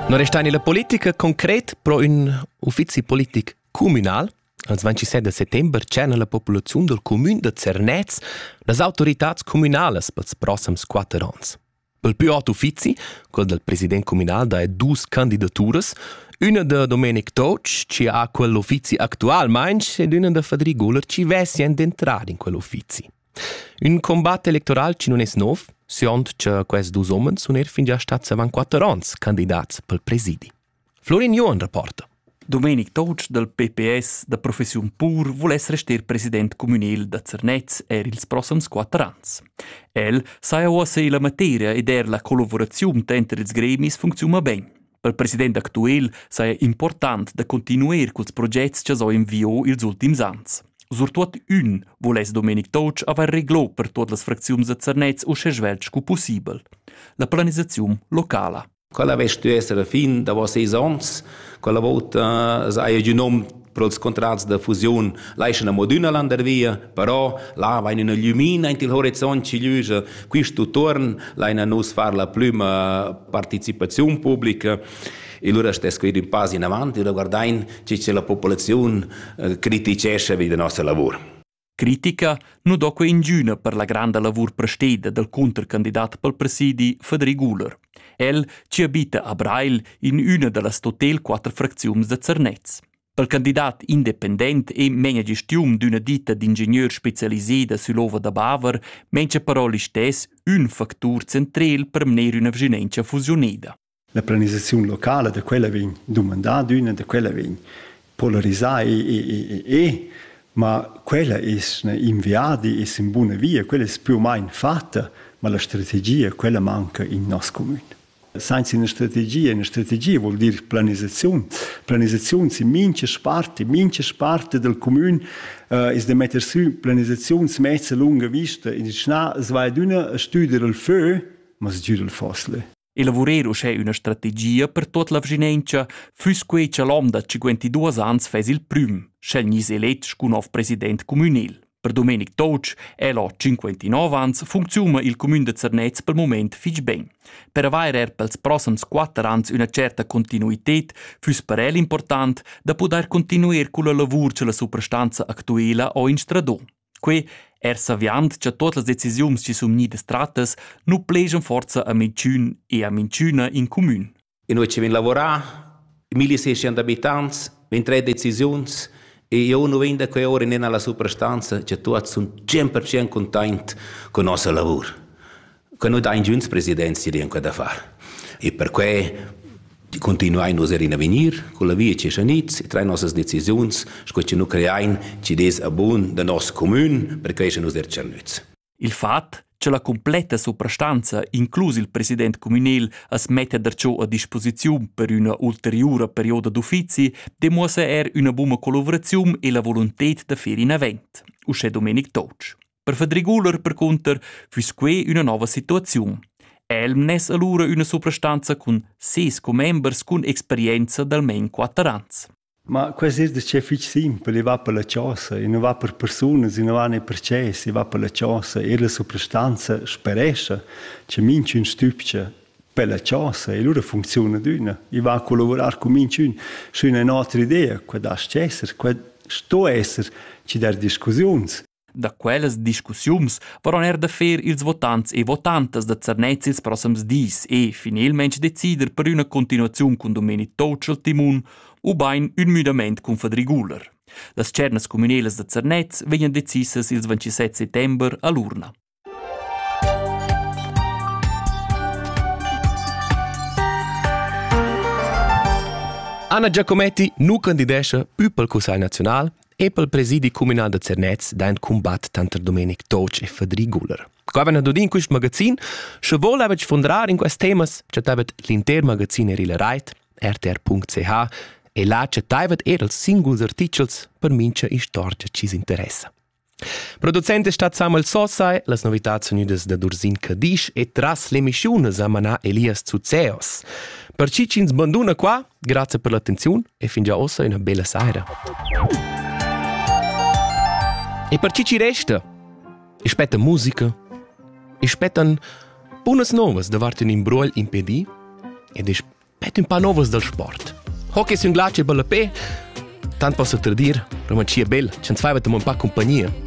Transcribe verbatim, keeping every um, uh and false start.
Non restani la politica concret pro un uffici politic comunal. Al ventisette settembre cerna la popolazione del comune de Zernez las autorità comunales pels prossims quattro ans. Pel più alto uffici, quel del president comunal, da dus candidaturas, una de Domenic Touch, ci ha quell'uffici actual mainz, ed una de Federico Guler, ci vessi d'entrare in quell'uffici. Un combat electoral ci non es nov, siont che questi dus omens sun er fin già stats avant quattro ans candidats pel presidi. Florin Johan rapporta. Domenic Touch del P P S da professiun pur volesse rester president comunel da Zernez er ils prossims quattro ans. El saia uossa la materia ed er la collaborazione entre ils gremis funziona ben. Pel president actuel saia important da continuer culs progetts che so invio ils ultims ans. Surtuot un volesse Domenic Touch aver reglò per tutte le frazioni de Zernez o se svelg cu possibel. La planizzazione locala. Quella veste essere fin da vos seis ans, quella volta sei genom per els contrats de fusion lasciano moduna landervia, però là vai una llumina in il horizont ci luce questo torn, laina nos far la prima partecipazione pubblica. E allora stiamo in passo in avanti e guardiamo che la popolazione eh, criticesce il nostro lavoro. Critica non doque in giuna per la grande lavoro prestata del contracandidato pel presidi Federico Guler. El ci abita a Brail in una delle total quattro frazioni de Zernez. Pel candidat independent e menia gestione d'una ditta d'ingegner specialisata sull'ova da Bavar, mentre però l'istes un factor central per menare una vicinanza fusionata. La planizzazione locale, da quella viene domandata, una da quella viene polarizzata e, e, e, e, ma quella è inviata, è in buona via, quella è più o meno fatta, ma la strategia, quella manca in nostro comune. Senza una strategia, una strategia vuol dire planizzazione. Planizzazione è mince parte, mince parte del comune, uh, è da mettere su planizzazione mezza lunga vista, e dice, no, si va ad una studiare il feu, ma si studia il fossile. E lavorare c'è una strategia per tutta la vicinanza, fusque che l'uomo da cinquantadue anni fes il prim, scelgnis eletts con nuovo president comunil. Per Domenic Touch, el ha cinquantanove anni, funziona il comune de Zernez pel moment fich ben. Per avere er pels prossims quattro anni una certa continuità, fus per el important da poter continuare con la lavoro che la soprastanza attuela o in stradò. Que er saviant che tutte le decisioni che sono nidas trattas non plegan forza a Minciun e a Minciuna in comune. E noi ci vengono a lavorare, milleseicento abitanti, ventitré decisioni, e io non vedo che ora nella soprastanza che tutti sono cento per cento contenti con il nostro lavoro. Che noi abbiamo giunto presidenza da fare. E per questo continuiamo a venire con la via che c'è e tra le nostre decisioni, che noi creiamo che è buono del nostro comune per crescere nos er cernuzzi. Il fatto che la completa soprastanza, incluso il presidente comunale, es mette perciò a disposizione per una ulteriore periodo d'uffici, dimostra er una buona collaborazione e la volontà di fare in avanti. Usce Domenic Touch. Per Federico Guler, per contro, fu qui una nuova situazione. El nes allora una soprastanza con sei membri con esperienza da almeno quattro anni. Ma questo è molto semplice, va per la cosa, non va per persone, non va nei processi, va per la cosa. E la soprastanza speresce che minci un stupce per la cosa e allora funziona d'una. E va a collaborare con minci un. C'è un'altra idea, che da essere, che sto essere, ci dà discussioni. Da quelles discussioni varon er da fer ils votantes e votantes da Zernez ils prossims dis e finalmente decider per una continuazione con Domenic Touch al timun o bain un mudament con Federico Guler. Las cernas comuneles da Zernez vengono decisas il ventisette settembre all'urna. Anna Giacometti nu candidesce più pel Consiglio Nazionale e pel presidi comunal de Zernez da un combat tanto Domenic Touch e Federico Guler. Quando hanno in questo magazzino, se vuole avete fondare in questi temi, c'è l'intero magazzino e la Reit, r t r punto c h, e là c'è anche i singoli articoli per mince e storie che ci interessa. Producente sta Samuel Sossai, le novità sono da Durzin Cadish e tras l'emissione Samana Elias Zuzeos. Per ci ci sbanduna qua, grazie per l'attenzione e fin già ossa una bella sera. E per ci ci resta, aspetta musica, aspettan buonas novas davanti un imbroglio in P D ed aspetta un pa novas del sport. Hockey sun glace bella pe, tant posso dir, romancia bel, c'ens fai un pa compagnia.